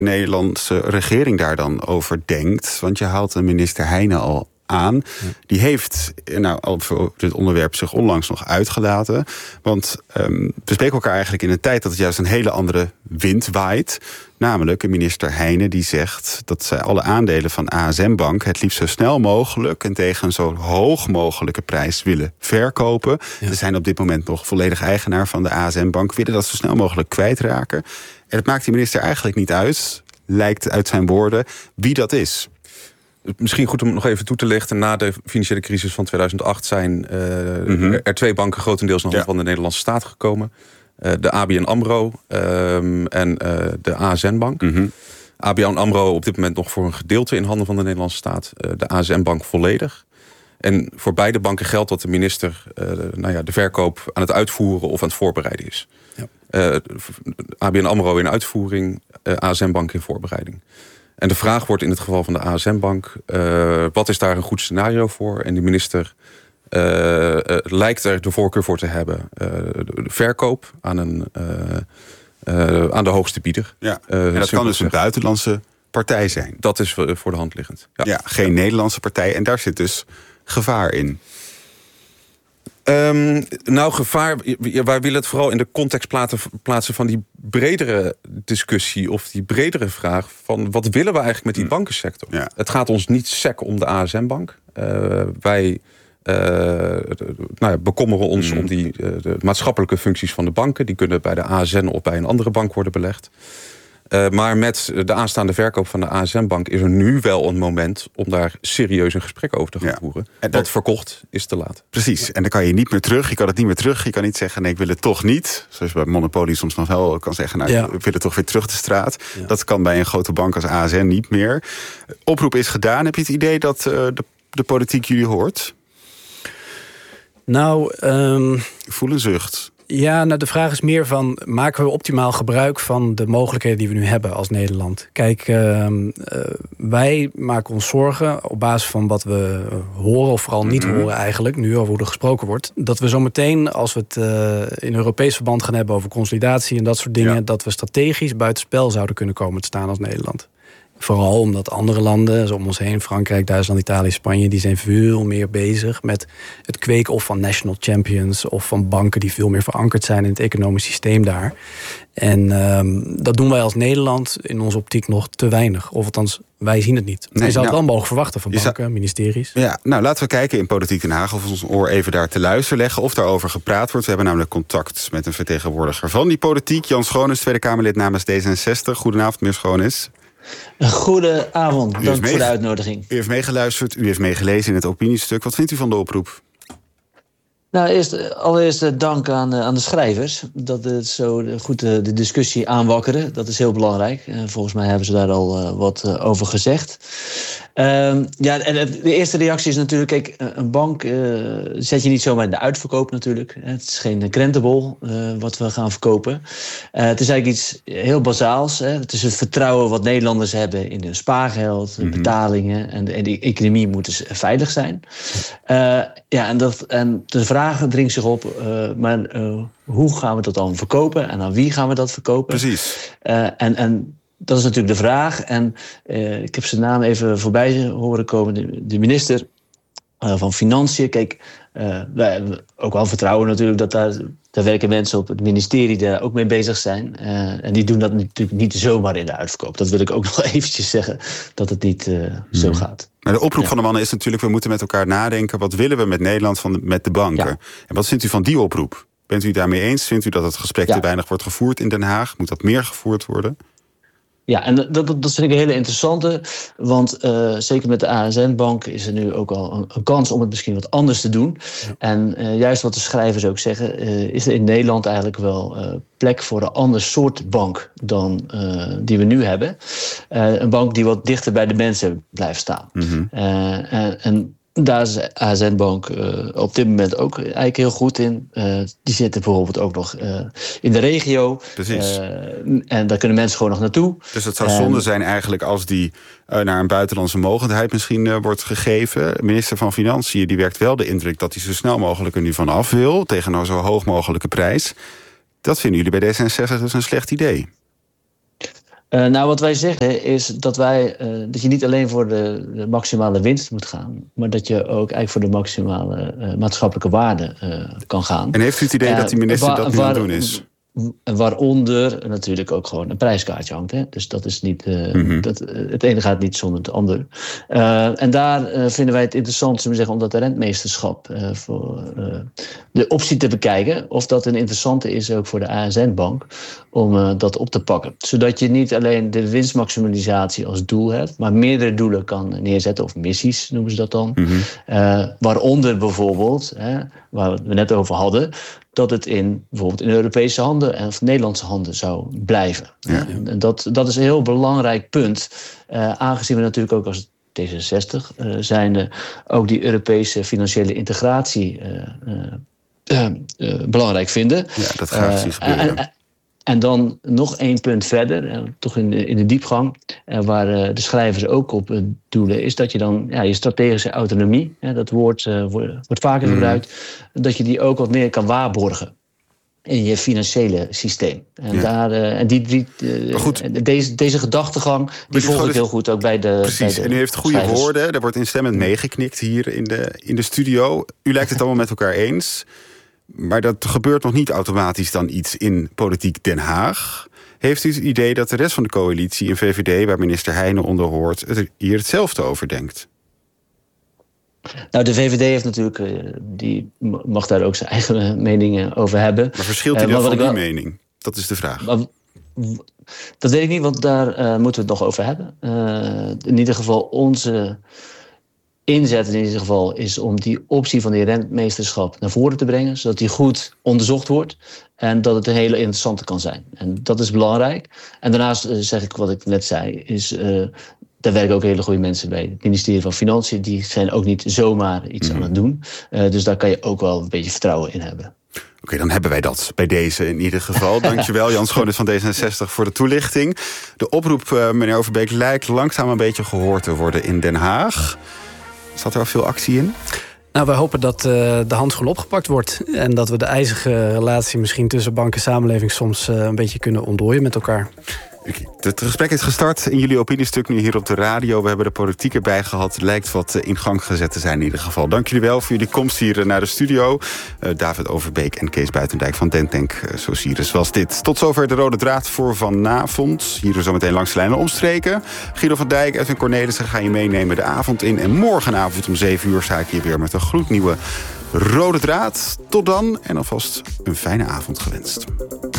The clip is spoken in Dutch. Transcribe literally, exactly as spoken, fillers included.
Nederlandse regering daar dan over denkt. Want je haalt de minister Heijnen al aan. Ja. Die heeft nou, over dit onderwerp zich onlangs nog uitgelaten. Want um, we spreken elkaar eigenlijk in een tijd dat het juist een hele andere wind waait. Namelijk een minister Heijnen die zegt dat zij alle aandelen van A S M Bank het liefst zo snel mogelijk en tegen een zo hoog mogelijke prijs willen verkopen. Ja. Ze zijn op dit moment nog volledig eigenaar van de A S M Bank, willen dat zo snel mogelijk kwijtraken. En het maakt die minister eigenlijk niet uit, lijkt uit zijn woorden, wie dat is. Misschien goed om nog even toe te lichten. Na de financiële crisis van tweeduizend acht zijn uh, mm-hmm. er twee banken grotendeels naar handen ja. van de Nederlandse staat gekomen. Uh, de A B N AMRO um, en uh, de A S N Bank. Mm-hmm. A B N AMRO op dit moment nog voor een gedeelte in handen van de Nederlandse staat. Uh, de A S N Bank volledig. En voor beide banken geldt dat de minister uh, nou ja, de verkoop aan het uitvoeren of aan het voorbereiden is. Ja. Uh, A B N AMRO in uitvoering, uh, A S N Bank in voorbereiding. En de vraag wordt in het geval van de A S M Bank, uh, wat is daar een goed scenario voor? En de minister uh, uh, lijkt er de voorkeur voor te hebben. Uh, de verkoop aan, een, uh, uh, aan de hoogste bieder. Ja. Uh, en dat kan dus een buitenlandse partij zijn. Dat is voor de hand liggend. Ja, ja geen ja. Nederlandse partij. En daar zit dus gevaar in. Um, nou, gevaar, wij willen het vooral in de context plaatsen van die bredere discussie of die bredere vraag van wat willen we eigenlijk met die hmm. bankensector? Ja. Het gaat ons niet sec om de A S M Bank. Uh, wij uh, nou ja, bekommeren ons hmm. om die, uh, de maatschappelijke functies van de banken. Die kunnen bij de A S N of bij een andere bank worden belegd. Uh, maar met de aanstaande verkoop van de A S M Bank is er nu wel een moment om daar serieus een gesprek over te gaan ja. voeren. En dat verkocht is te laat. Precies, ja. En dan kan je niet meer terug. Je kan het niet meer terug. Je kan niet zeggen, nee, ik wil het toch niet. Zoals je bij Monopoly soms nog wel kan zeggen, nou, ja. ik wil het toch weer terug de straat. Ja. Dat kan bij een grote bank als A S N niet meer. Oproep is gedaan. Heb je het idee dat uh, de, de politiek jullie hoort? Nou, um... ik voel een zucht. Ja, nou de vraag is meer van, maken we optimaal gebruik van de mogelijkheden die we nu hebben als Nederland? Kijk, uh, uh, wij maken ons zorgen op basis van wat we horen, of vooral niet mm-hmm. horen eigenlijk, nu over hoe er gesproken wordt, dat we zometeen, als we het uh, in Europees verband gaan hebben over consolidatie en dat soort dingen, ja. dat we strategisch buitenspel zouden kunnen komen te staan als Nederland. Vooral omdat andere landen, zo om ons heen, Frankrijk, Duitsland, Italië, Spanje, die zijn veel meer bezig met het kweken of van national champions of van banken die veel meer verankerd zijn in het economisch systeem daar. En um, dat doen wij als Nederland in onze optiek nog te weinig. Of althans, wij zien het niet. Nee, je zou het nou, wel mogen verwachten van banken, zou, ministeries. Ja, nou laten we kijken in Politiek Den Haag of we ons oor even daar te luisteren leggen of daarover gepraat wordt. We hebben namelijk contact met een vertegenwoordiger van die politiek. Jan Schoonis, Tweede Kamerlid namens D zesenzestig. Goedenavond, meneer Schoonis. Goedenavond, dank meege- voor de uitnodiging. U heeft meegeluisterd, u heeft meegelezen in het opiniestuk. Wat vindt u van de oproep? Nou, eerst, allereerst dank aan, aan de schrijvers. Dat het zo goed de, de discussie aanwakkeren. Dat is heel belangrijk. Volgens mij hebben ze daar al uh, wat uh, over gezegd. Uh, ja, en de eerste reactie is natuurlijk, kijk, een bank uh, zet je niet zomaar in de uitverkoop natuurlijk. Het is geen krentenbol uh, wat we gaan verkopen. Uh, het is eigenlijk iets heel bazaals. Hè. Het is het vertrouwen wat Nederlanders hebben in hun spaargeld, mm-hmm. betalingen. En de, en de economie moet dus veilig zijn. Uh, ja, en, dat, en de vraag dringt zich op, uh, maar uh, hoe gaan we dat dan verkopen? En aan wie gaan we dat verkopen? Precies. Uh, en... en Dat is natuurlijk de vraag. En uh, ik heb zijn naam even voorbij horen komen. De, de minister uh, van Financiën. Kijk, uh, wij hebben ook wel vertrouwen natuurlijk dat daar, daar werken mensen op het ministerie daar ook mee bezig zijn. Uh, en die doen dat natuurlijk niet zomaar in de uitverkoop. Dat wil ik ook nog eventjes zeggen, dat het niet uh, hmm. zo gaat. Maar de oproep ja. van de mannen is natuurlijk, we moeten met elkaar nadenken. Wat willen we met Nederland van de, met de banken? Ja. En wat vindt u van die oproep? Bent u daarmee eens? Vindt u dat het gesprek ja. te weinig wordt gevoerd in Den Haag? Moet dat meer gevoerd worden? Ja, en dat, dat vind ik een hele interessante. Want uh, zeker met de A S N Bank is er nu ook al een, een kans om het misschien wat anders te doen. Ja. En uh, juist wat de schrijvers ook zeggen, uh, is er in Nederland eigenlijk wel uh, plek voor een ander soort bank dan uh, die we nu hebben. Uh, een bank die wat dichter bij de mensen blijft staan. Mm-hmm. Uh, en, en daar is de A S N Bank uh, op dit moment ook eigenlijk heel goed in. Uh, die zitten bijvoorbeeld ook nog uh, in de regio. Precies. Uh, en daar kunnen mensen gewoon nog naartoe. Dus het zou zonde um, zijn eigenlijk als die uh, naar een buitenlandse mogendheid misschien uh, wordt gegeven. Minister van Financiën die werkt wel de indruk dat hij zo snel mogelijk er nu van af wil. Tegen een zo hoog mogelijke prijs. Dat vinden jullie bij D zesenzestig dus een slecht idee. Uh, nou, wat wij zeggen is dat, wij, uh, dat je niet alleen voor de, de maximale winst moet gaan, maar dat je ook eigenlijk voor de maximale uh, maatschappelijke waarde uh, kan gaan. En heeft u het idee uh, dat die minister waar, dat nu waar, aan het doen is? Waaronder natuurlijk ook gewoon een prijskaartje hangt. Hè? Dus dat is niet, uh, mm-hmm. dat, uh, het ene gaat niet zonder het ander. Uh, en daar uh, vinden wij het interessant, zullen we zeggen, om dat rentmeesterschap uh, voor uh, de optie te bekijken. Of dat een interessante is ook voor de A S N-bank om uh, dat op te pakken. Zodat je niet alleen de winstmaximalisatie als doel hebt, maar meerdere doelen kan neerzetten, of missies noemen ze dat dan. Mm-hmm. Uh, waaronder bijvoorbeeld, hè, waar we het net over hadden, dat het in bijvoorbeeld in Europese handen en of Nederlandse handen zou blijven. Ja. En dat, dat is een heel belangrijk punt. Uh, aangezien we natuurlijk ook als D zesenzestig uh, zijnde ook die Europese financiële integratie uh, uh, uh, uh, belangrijk vinden. Ja, dat gaat uh, zich gebeuren. En, en dan nog één punt verder, uh, toch in de, in de diepgang, uh, waar uh, de schrijvers ook op uh, doelen, is dat je dan ja, je strategische autonomie, uh, dat woord uh, wordt vaker mm. gebruikt, dat je die ook wat meer kan waarborgen in je financiële systeem. En, ja. daar, uh, en die drie, uh, goed, deze, deze gedachtegang, die volg ik heel goed ook bij de Precies, bij de en u heeft goede schrijvers. Woorden, er wordt instemmend meegeknikt hier in de, in de studio. U lijkt het allemaal met elkaar eens. Maar dat gebeurt nog niet automatisch dan iets in politiek Den Haag. Heeft u het idee dat de rest van de coalitie in V V D, waar minister Heijnen onder hoort, het hier hetzelfde over denkt? Nou, de V V D heeft natuurlijk, die mag daar ook zijn eigen meningen over hebben. Maar verschilt hij uh, dan van die wel... mening? Dat is de vraag. Maar, dat weet ik niet, want daar uh, moeten we het nog over hebben. Uh, in ieder geval onze inzet in ieder geval is om die optie van die rentmeesterschap naar voren te brengen, zodat die goed onderzocht wordt en dat het een hele interessante kan zijn. En dat is belangrijk. En daarnaast uh, zeg ik wat ik net zei, is uh, daar werken ook hele goede mensen bij. Het ministerie van Financiën, die zijn ook niet zomaar iets mm. aan het doen. Uh, dus daar kan je ook wel een beetje vertrouwen in hebben. Oké, okay, dan hebben wij dat bij deze in ieder geval. Dankjewel, Jan Schoonis van D zesenzestig, voor de toelichting. De oproep, uh, meneer Overbeek, lijkt langzaam een beetje gehoord te worden in Den Haag. Zat er al veel actie in? Nou, wij hopen dat uh, de handschoen opgepakt wordt. En dat we de ijzige relatie misschien tussen bank en samenleving soms uh, een beetje kunnen ontdooien met elkaar. Het gesprek is gestart in jullie opiniestuk nu hier op de radio. We hebben de politiek erbij gehad. Het lijkt wat in gang gezet te zijn in ieder geval. Dank jullie wel voor jullie komst hier naar de studio. Uh, David Overbeek en Kees Buitendijk van Dentank uh, Sociris was dit. Tot zover de rode draad voor vanavond. Hier we zo meteen langs de lijnen omstreken. Guido van Dijk, Edwin Cornelissen gaan je meenemen de avond in. En morgenavond om zeven uur sta ik hier weer met een gloednieuwe rode draad. Tot dan en alvast een fijne avond gewenst.